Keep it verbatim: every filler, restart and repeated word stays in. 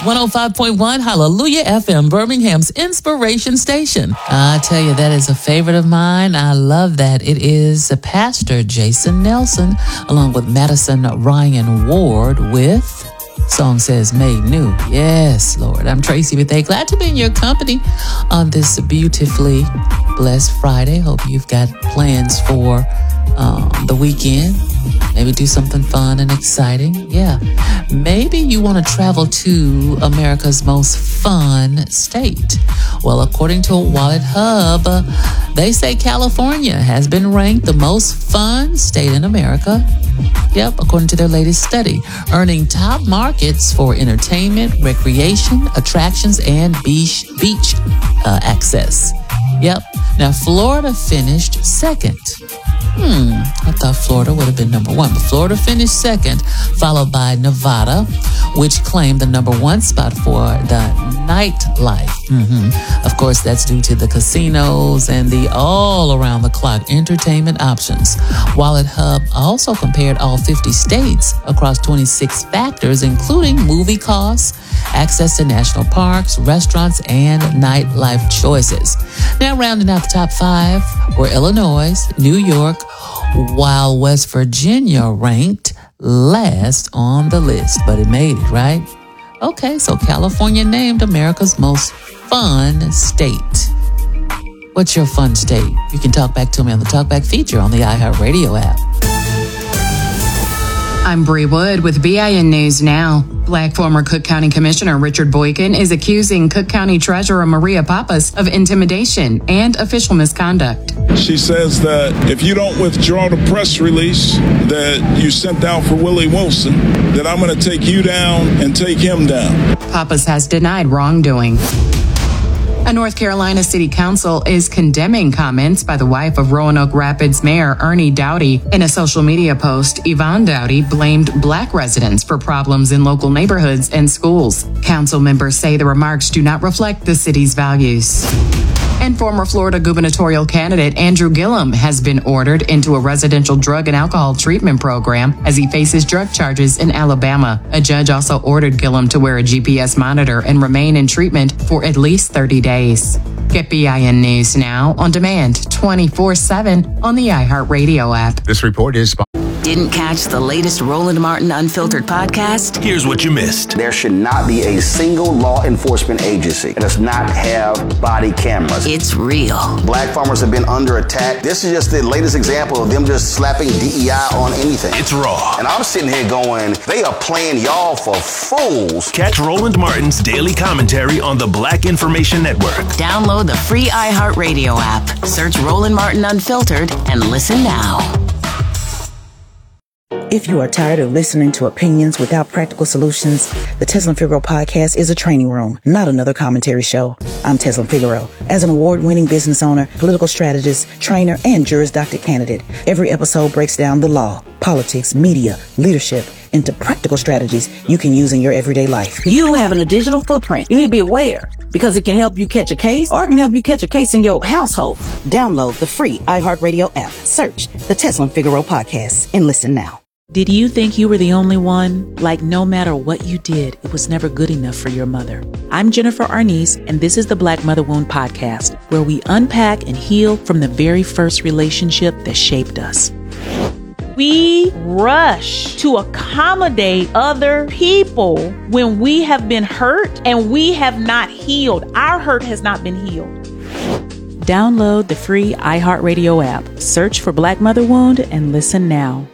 one oh five point one Hallelujah F M, Birmingham's inspiration station. I tell you, that is a favorite of mine. I love that. It is Pastor Jason Nelson, along with Madison Ryan Ward with... Song says Made New. Yes, Lord. I'm Tracy Bethea. Glad to be in your company on this beautifully blessed Friday. Hope you've got plans for um, the weekend. Maybe do something fun and exciting. Yeah. Maybe you want to travel to America's most fun state. Well, according to Wallet Hub, they say California has been ranked the most fun state in America. Yep, according to their latest study, earning top markets for entertainment, recreation, attractions, and beach beach uh, access. Yep. Now, Florida finished second. Hmm, I thought Florida would have been number one, but Florida finished second, followed by Nevada, which claimed the number one spot for the nightlife. Mm-hmm. Of course, that's due to the casinos and the all-around-the-clock entertainment options. Wallet Hub also compared all fifty states across twenty-six factors, including movie costs, access to national parks, restaurants, and nightlife choices. Now, rounding out the top five were Illinois, New York, while West Virginia ranked last on the list. But it made it, right? Okay, so California named America's most fun state. What's your fun state? You can talk back to me on the Talkback feature on the iHeartRadio app. I'm Bree Wood with B I N News Now. Black former Cook County Commissioner Richard Boykin is accusing Cook County Treasurer Maria Pappas of intimidation and official misconduct. She says that if you don't withdraw the press release that you sent out for Willie Wilson, that I'm going to take you down and take him down. Pappas has denied wrongdoing. A North Carolina City Council is condemning comments by the wife of Roanoke Rapids Mayor Ernie Doughty. In a social media post, Yvonne Doughty blamed black residents for problems in local neighborhoods and schools. Council members say the remarks do not reflect the city's values. And former Florida gubernatorial candidate Andrew Gillum has been ordered into a residential drug and alcohol treatment program as he faces drug charges in Alabama. A judge also ordered Gillum to wear a G P S monitor and remain in treatment for at least thirty days. Get B I N News Now on demand twenty-four seven on the iHeartRadio app. This report is sponsored. Didn't catch the latest Roland Martin Unfiltered podcast? Here's what you missed. There should not be a single law enforcement agency that does not have body cameras. It's real. Black farmers have been under attack. This is just the latest example of them just slapping D E I on anything. It's raw. And I'm sitting here going, they are playing y'all for fools. Catch Roland Martin's daily commentary on the Black Information Network. Download the free iHeartRadio app. Search Roland Martin Unfiltered and listen now. If you are tired of listening to opinions without practical solutions, the Teslin Figaro podcast is a training room, not another commentary show. I'm Teslin Figaro. As an award-winning business owner, political strategist, trainer, and Juris Doctor candidate, every episode breaks down the law, politics, media, leadership, into practical strategies you can use in your everyday life. You having a digital footprint. You need to be aware because it can help you catch a case or it can help you catch a case in your household. Download the free iHeartRadio app. Search the Teslin Figaro podcast and listen now. Did you think you were the only one? Like no matter what you did, it was never good enough for your mother. I'm Jennifer Arnice, and this is the Black Mother Wound Podcast, where we unpack and heal from the very first relationship that shaped us. We rush to accommodate other people when we have been hurt and we have not healed. Our hurt has not been healed. Download the free iHeartRadio app. Search for Black Mother Wound and listen now.